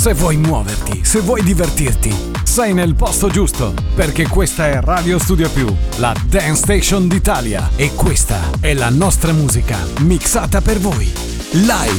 Se vuoi muoverti, se vuoi divertirti, sei nel posto giusto, perché questa è Radio Studio Più, la Dance Station d'Italia, e questa è la nostra musica mixata per voi, live.